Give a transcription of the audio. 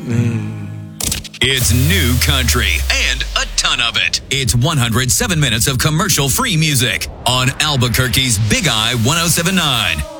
It's new country and a ton of it. It's 107 minutes of commercial-free music on Albuquerque's Big Eye 107.9.